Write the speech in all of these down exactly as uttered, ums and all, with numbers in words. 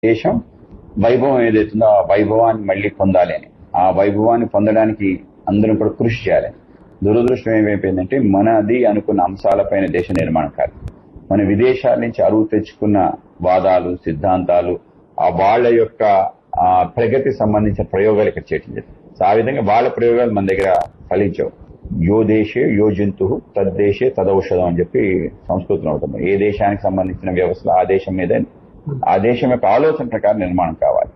దేశం వైభవం ఏదైతుందో ఆ వైభవాన్ని మళ్ళీ పొందాలి అని, ఆ వైభవాన్ని పొందడానికి అందరం కూడా కృషి చేయాలి. దురదృష్టం ఏమైపోయిందంటే మనది అనుకున్న అంశాలపైన దేశ నిర్మాణం కాదు, మన విదేశాల నుంచి అరువు తెచ్చుకున్న వాదాలు సిద్ధాంతాలు ఆ వాళ్ళ యొక్క ఆ ప్రగతి సంబంధించిన ప్రయోగాలు ఇక్కడ చేయటం జరిగింది. సో ఆ విధంగా వాళ్ళ ప్రయోగాలు మన దగ్గర ఫలించవు. యో దేశే యో జంతు తద్దేశే తదౌషధం అని చెప్పి సంస్కృతంలో అవుతుంది. ఏ దేశానికి సంబంధించిన వ్యవస్థలు ఆ దేశం మీద ఆ దేశం యొక్క ఆలోచన ప్రకారం నిర్మాణం కావాలి.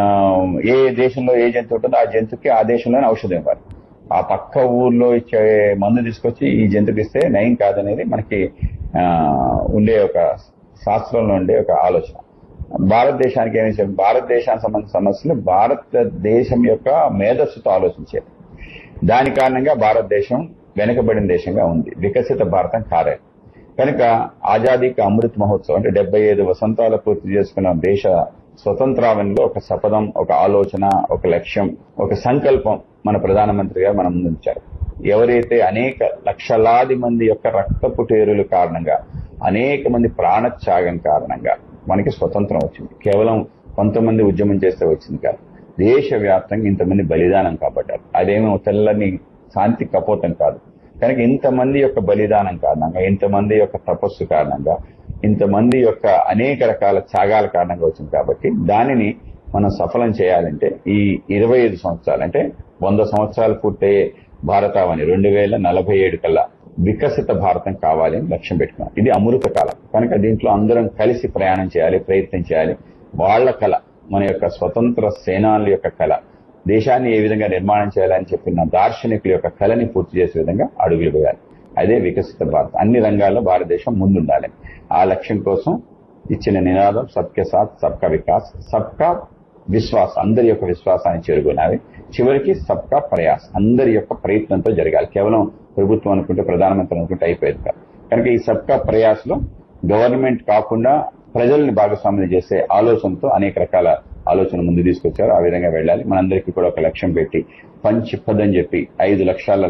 ఏ దేశంలో ఏ జంతువు ఉంటుందో ఆ జంతువుకి ఆ దేశంలోనే ఔషధం ఇవ్వాలి. ఆ పక్క ఊర్లో ఇచ్చే మందు తీసుకొచ్చి ఈ జంతువుకి ఇస్తే నయం కాదనేది మనకి ఆ ఉండే ఒక శాస్త్రంలో ఉండే ఒక ఆలోచన. భారతదేశానికి ఏమి చెప్పి భారతదేశానికి సంబంధించిన సమస్యలు భారతదేశం యొక్క మేధస్సుతో ఆలోచించేది. దాని కారణంగా భారతదేశం వెనుకబడిన దేశంగా ఉంది, వికసిత భారతం కాలేదు. కనుక ఆజాదీకి అమృత్ మహోత్సవం అంటే డెబ్బై ఐదు వసంతాలు పూర్తి చేసుకున్న దేశ స్వతంత్రావనిలో ఒక శపథం, ఒక ఆలోచన, ఒక లక్ష్యం, ఒక సంకల్పం మన ప్రధానమంత్రి గారు మన ముందు ఉంచారు. ఎవరైతే అనేక లక్షలాది మంది యొక్క రక్తపుటేరుల కారణంగా, అనేక మంది ప్రాణత్యాగం కారణంగా మనకి స్వతంత్రం వచ్చింది. కేవలం కొంతమంది ఉద్యమం చేస్తే వచ్చింది కాదు, దేశవ్యాప్తంగా ఇంతమంది బలిదానం కాబట్టారు. అదేమో తెల్లని శాంతి కపోతం కాదు. కనుక ఇంతమంది యొక్క బలిదానం కారణంగా, ఇంతమంది యొక్క తపస్సు కారణంగా, ఇంతమంది యొక్క అనేక రకాల త్యాగాల కారణంగా వచ్చింది. కాబట్టి దానిని మనం సఫలం చేయాలంటే ఈ ఇరవై ఐదు సంవత్సరాలు అంటే వంద సంవత్సరాలు పూర్తయ్యే భారతావని రెండు వేల నలభై ఏడు కల్లా వికసిత భారతం కావాలి అని లక్ష్యం పెట్టుకున్నాం. ఇది అమృత కాలం కనుక దీంట్లో అందరం కలిసి ప్రయాణం చేయాలి, ప్రయత్నం చేయాలి. వాళ్ళ కళ, మన యొక్క స్వతంత్ర సేనానుల యొక్క కళ, దేశాన్ని ఏ విధంగా నిర్మాణం చేయాలని చెప్పిన దార్శనికుల యొక్క కళని పూర్తి చేసే విధంగా అడుగులు వేయాలి. అదే వికసిత భారత్. అన్ని రంగాల్లో భారతదేశం ముందుండాలి. ఆ లక్ష్యం కోసం ఇచ్చిన నినాదం సబ్కే సాత్ సబ్కా వికాస్, సబ్కా విశ్వాస్, అందరి యొక్క విశ్వాసాన్ని చేరుకునేవి. చివరికి సబ్కా ప్రయాస్, అందరి యొక్క ప్రయత్నంతో జరగాలి. కేవలం ప్రభుత్వం అనుకుంటే, ప్రధానమంత్రి అనుకుంటే అయిపోయేది కాదు. కనుక ఈ సబ్కా ప్రయాస్ లో గవర్నమెంట్ కాకుండా ప్రజల్ని భాగస్వామ్యం చేసే ఆలోచనతో అనేక రకాల ఆలోచన ముందు తీసుకొచ్చారు. ఆ విధంగా వెళ్ళాలి. మనందరికీ కూడా ఒక లక్ష్యం పెట్టి పంచ్ పద్ అని చెప్పి ఐదు లక్షల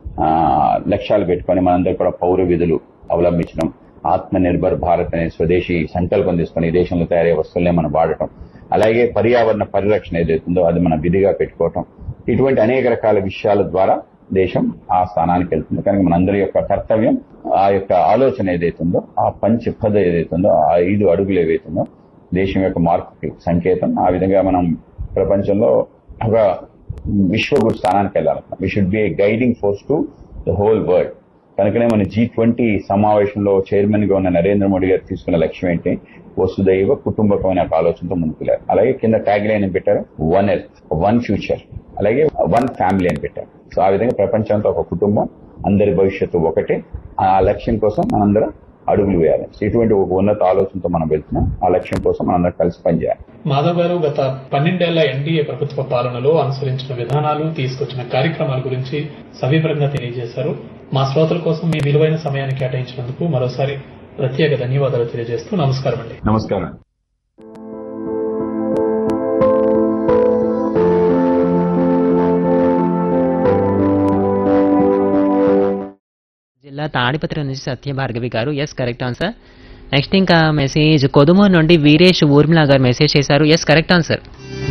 లక్ష్యాలు పెట్టుకొని మనందరూ కూడా పౌర విధులు అవలంబించడం, ఆత్మ నిర్భర్ భారత్ అనే స్వదేశీ సంకల్పం తీసుకొని ఈ దేశంలో తయారయ్యే వస్తువులనే మనం వాడటం, అలాగే పర్యావరణ పరిరక్షణ ఏదైతుందో అది మనం విధిగా పెట్టుకోవటం, ఇటువంటి అనేక రకాల విషయాల ద్వారా దేశం ఆ స్థానానికి వెళ్తుంది. కనుక మనందరి యొక్క కర్తవ్యం ఆ యొక్క ఆలోచన ఏదైతుందో, ఆ పంచ్ పద్ ఏదైతుందో, ఆ ఐదు అడుగులు ఏవైతుందో దేశం యొక్క మార్పుకి సంకేతం. ఆ విధంగా మనం ప్రపంచంలో ఒక విశ్వగురు స్థానానికి వెళ్ళాలి. We should be A guiding force to the whole world. కనుకనే మన జీ ట్వంటీ సమావేశంలో చైర్మన్ గా ఉన్న నరేంద్ర మోడీ గారు తీసుకున్న లక్ష్యం ఏంటి? వసుదైవ కుటుంబకం అనే ఒక ఆలోచనతో ముందుకెళ్లారు. అలాగే కింద ట్యాగ్ లైన్ అని పెట్టారు, వన్ ఎర్త్ వన్ ఫ్యూచర్, అలాగే వన్ ఫ్యామిలీ అని పెట్టారు. సో ఆ విధంగా ప్రపంచంతో ఒక కుటుంబం, అందరి భవిష్యత్తు ఒకటే. ఆ లక్ష్యం కోసం మనందరం అడుగులు వేయాలి. ఇటువంటి ఒక ఉన్నత ఆలోచనతో మనం వెళ్తున్నాం. ఆ లక్ష్యం కోసం మనందరం కలిసి పనిచేయాలి. మాధవ్ గారు, గత పన్నెండేళ్ల ఎన్డీఏ ప్రభుత్వ పాలనలో అనుసరించిన విధానాలు, తీసుకొచ్చిన కార్యక్రమాల గురించి సవివరంగా తెలియజేశారు. మా శ్రోతల కోసం మీ విలువైన సమయాన్ని కేటాయించినందుకు మరోసారి ప్రత్యేక ధన్యవాదాలు తెలియజేస్తూ నమస్కారం అండి. నమస్కారం. జిల్లా తాడిపత్రి నుంచి సత్యభార్గవి గారు ఎస్ కరెక్ట్ ఆన్సర్. నెక్స్ట్ ఇంకా మెసేజ్ కొదుమూరు నుండి వీరేష్ ఊర్మిళ గారు మెసేజ్ చేశారు. Yes correct answer.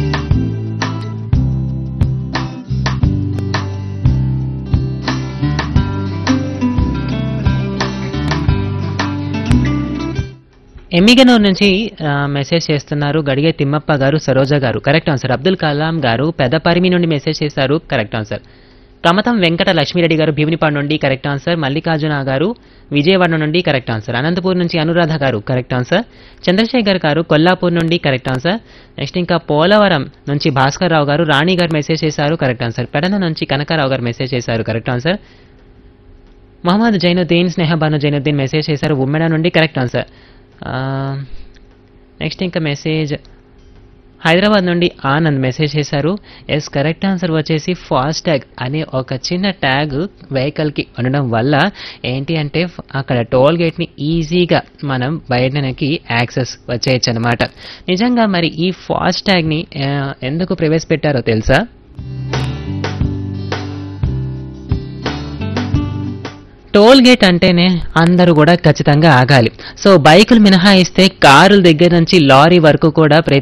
ఎమ్మిగనూరు నుంచి మెసేజ్ చేస్తున్నారు గడిగే తిమ్మప్ప గారు, సరోజ గారు కరెక్ట్ ఆన్సర్. అబ్దుల్ కలాం గారు పెదపరిమి నుండి మెసేజ్ చేశారు కరెక్ట్ ఆన్సర్. ప్రమతం వెంకట లక్ష్మీరెడ్డి గారు భీమినిపాడు నుండి కరెక్ట్ ఆన్సర్. మల్లికార్జున గారు విజయవాడ నుండి కరెక్ట్ ఆన్సర్. అనంతపూర్ నుంచి అనురాధ గారు కరెక్ట్ ఆన్సర్. చంద్రశేఖర్ గారు కొల్లాపూర్ నుండి కరెక్ట్ ఆన్సర్. నెక్స్ట్ ఇంకా పోలవరం నుంచి భాస్కర్ రావు గారు, రాణి గారు మెసేజ్ చేశారు కరెక్ట్ ఆన్సర్. పెడన నుంచి కనకారావు గారు మెసేజ్ చేశారు correct answer. Mohammed Zainuddin, Sneha Banu Zainuddin message చేశారు ఉమ్మెడ నుండి కరెక్ట్ ఆన్సర్. నెక్స్ట్ ఇంకా మెసేజ్ హైదరాబాద్ నుండి ఆనంద్ మెసేజ్ చేశారు. ఎస్ కరెక్ట్ ఆన్సర్ వచ్చేసి ఫాస్ట్ ట్యాగ్ అనే ఒక చిన్న ట్యాగ్ వెహికల్కి ఉండడం వల్ల ఏంటి అంటే అక్కడ టోల్ గేట్ని ఈజీగా మనం బయటకి యాక్సెస్ వచ్చేయచ్చు అనమాట. నిజంగా మరి ఈ ఫాస్ట్ ట్యాగ్ని ఎందుకు ప్రవేశపెట్టారో తెలుసా? టోల్ గేట్ అంటేనే అందరూ కూడా ఖచ్చితంగా ఆగాలి. సో బైకులు మినహాయిస్తే కారుల దగ్గర నుంచి లారీ వరకు కూడా